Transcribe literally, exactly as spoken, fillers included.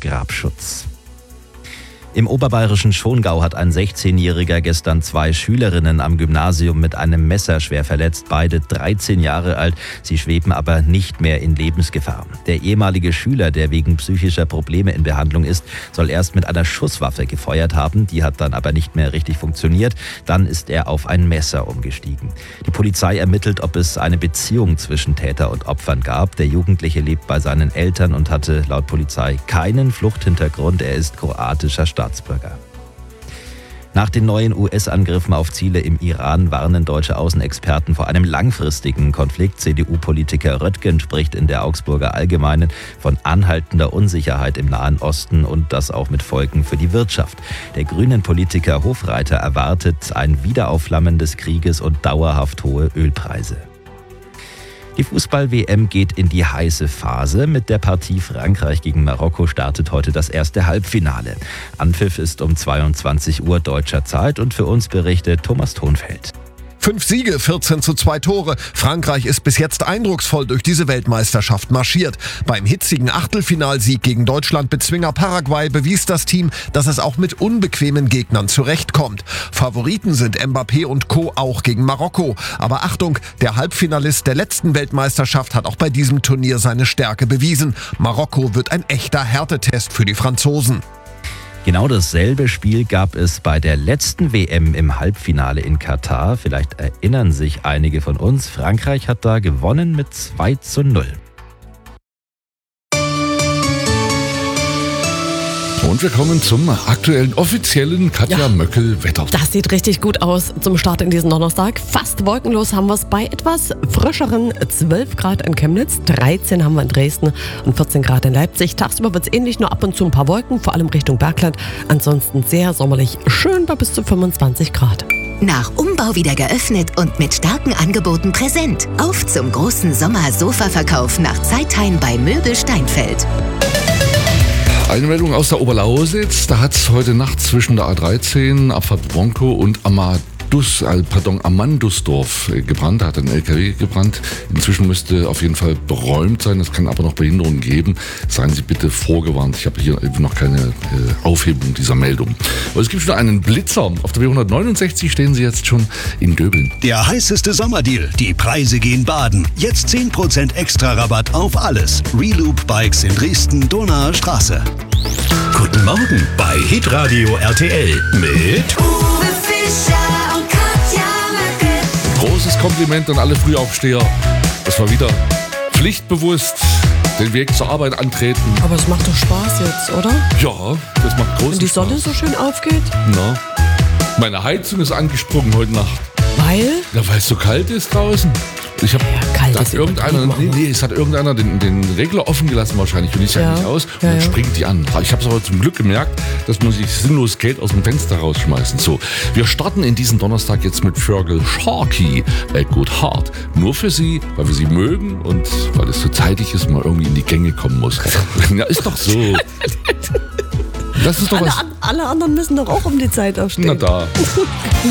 Grabschutz. Im oberbayerischen Schongau hat ein sechzehnjähriger gestern zwei Schülerinnen am Gymnasium mit einem Messer schwer verletzt. Beide dreizehn Jahre alt. Sie schweben aber nicht mehr in Lebensgefahr. Der ehemalige Schüler, der wegen psychischer Probleme in Behandlung ist, soll erst mit einer Schusswaffe gefeuert haben. Die hat dann aber nicht mehr richtig funktioniert. Dann ist er auf ein Messer umgestiegen. Die Polizei ermittelt, ob es eine Beziehung zwischen Täter und Opfern gab. Der Jugendliche lebt bei seinen Eltern und hatte laut Polizei keinen Fluchthintergrund. Er ist kroatischer Staatsbürger. Staatsbürger. Nach den neuen U S-Angriffen auf Ziele im Iran warnen deutsche Außenexperten vor einem langfristigen Konflikt. C D U-Politiker Röttgen spricht in der Augsburger Allgemeinen von anhaltender Unsicherheit im Nahen Osten und das auch mit Folgen für die Wirtschaft. Der grünen Politiker Hofreiter erwartet ein Wiederaufflammen des Krieges und dauerhaft hohe Ölpreise. Die Fußball-W M geht in die heiße Phase. Mit der Partie Frankreich gegen Marokko startet heute das erste Halbfinale. Anpfiff ist um zweiundzwanzig Uhr deutscher Zeit und für uns berichtet Thomas Thonfeld. Fünf Siege, vierzehn zu zwei Tore. Frankreich ist bis jetzt eindrucksvoll durch diese Weltmeisterschaft marschiert. Beim hitzigen Achtelfinalsieg gegen Deutschland Bezwinger Paraguay bewies das Team, dass es auch mit unbequemen Gegnern zurechtkommt. Favoriten sind Mbappé und Co. auch gegen Marokko. Aber Achtung, der Halbfinalist der letzten Weltmeisterschaft hat auch bei diesem Turnier seine Stärke bewiesen. Marokko wird ein echter Härtetest für die Franzosen. Genau dasselbe Spiel gab es bei der letzten W M im Halbfinale in Katar. Vielleicht erinnern sich einige von uns. Frankreich hat da gewonnen mit zwei zu null. Und wir kommen zum aktuellen offiziellen Katja Ja. Möckel-Wetter. Das sieht richtig gut aus zum Start in diesen Donnerstag. Fast wolkenlos haben wir es bei etwas frischeren zwölf Grad in Chemnitz, dreizehn haben wir in Dresden und vierzehn Grad in Leipzig. Tagsüber wird es ähnlich, nur ab und zu ein paar Wolken, vor allem Richtung Bergland. Ansonsten sehr sommerlich, schön bei bis zu fünfundzwanzig Grad. Nach Umbau wieder geöffnet und mit starken Angeboten präsent. Auf zum großen Sommer-Sofa-Verkauf nach Zeithain bei Möbel Steinfeld. Eine Meldung aus der Oberlausitz. Da hat es heute Nacht zwischen der A dreizehn, Abfahrt Bronco und Amadus, äh, pardon, Amandusdorf äh, gebrannt. Da hat ein L K W gebrannt. Inzwischen müsste auf jeden Fall beräumt sein. Es kann aber noch Behinderungen geben. Seien Sie bitte vorgewarnt. Ich habe hier noch keine äh, Aufhebung dieser Meldung. Aber es gibt schon einen Blitzer. Auf der B hundertneunundsechzig stehen Sie jetzt schon in Döbeln. Der heißeste Sommerdeal. Die Preise gehen baden. Jetzt zehn Prozent extra Rabatt auf alles. Reloop Bikes in Dresden, Donaer Straße. Guten Morgen bei Hitradio R T L mit Uwe Fischer und Katja Möckel. Großes Kompliment an alle Frühaufsteher. Das war wieder pflichtbewusst den Weg zur Arbeit antreten. Aber es macht doch Spaß jetzt, oder? Ja, das macht großen Wenn die Sonne Spaß. so schön aufgeht. Na, meine Heizung ist angesprungen heute Nacht. Weil? Ja, weil es so kalt ist draußen. Ich habe Ja, kalt da hat ist irgendeiner, übertrieben, nee, nee, es hat irgendeiner den, den Regler offen gelassen wahrscheinlich und ich sah Ja. nicht aus und Ja, dann ja. springt die an. Ich habe es aber zum Glück gemerkt, dass man sich sinnlos Geld aus dem Fenster rausschmeißen. So, wir starten in diesen Donnerstag jetzt mit Fergal Sharkey, A Good Heart. Nur für Sie, weil wir Sie mögen und weil es so zeitig ist, man irgendwie in die Gänge kommen muss. Ja, ist doch so. Das ist doch Alle, was. an- alle anderen müssen doch auch um die Zeit aufstehen. Na da.